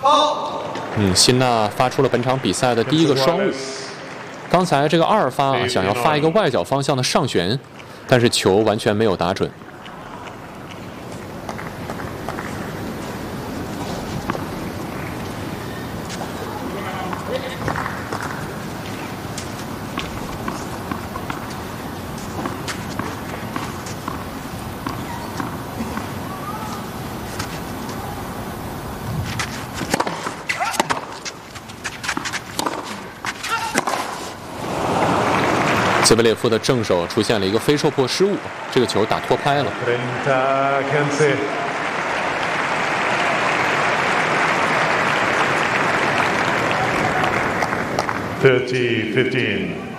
辛纳发出了本场比赛的第一个双误。刚才这个2发想要发一个外角方向的上旋，但是球完全没有打准。兹维列夫的正手出现了一个非受迫失误，这个球打脱拍了。 30-15.